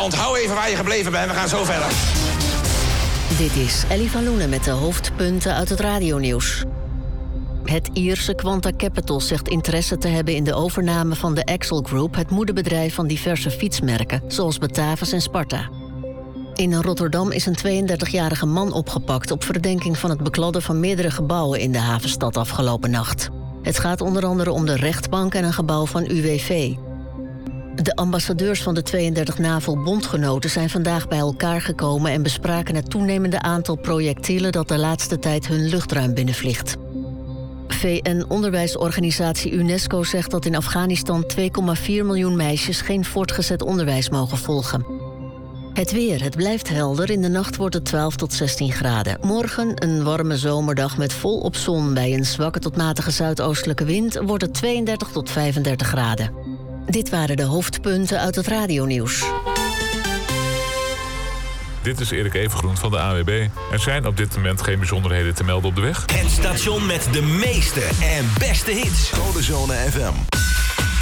onthoud even waar je gebleven bent. We gaan zo verder. Dit is Ellie van Loenen met de hoofdpunten uit het radionieuws. Het Ierse Quanta Capital zegt interesse te hebben in de overname van de Axel Group, het moederbedrijf van diverse fietsmerken, zoals Batavus en Sparta. In Rotterdam is een 32-jarige man opgepakt op verdenking van het bekladden van meerdere gebouwen in de havenstad afgelopen nacht. Het gaat onder andere om de rechtbank en een gebouw van UWV. De ambassadeurs van de 32 NAVO-bondgenoten zijn vandaag bij elkaar gekomen en bespraken het toenemende aantal projectielen dat de laatste tijd hun luchtruim binnenvliegt. VN-onderwijsorganisatie UNESCO zegt dat in Afghanistan 2,4 miljoen meisjes geen voortgezet onderwijs mogen volgen. Het weer, het blijft helder. In de nacht wordt het 12 tot 16 graden. Morgen een warme zomerdag met volop zon. Bij een zwakke tot matige zuidoostelijke wind wordt het 32 tot 35 graden. Dit waren de hoofdpunten uit het radionieuws. Dit is Erik Evengroen van de AWB. Er zijn op dit moment geen bijzonderheden te melden op de weg. Het station met de meeste en beste hits. Codezone FM.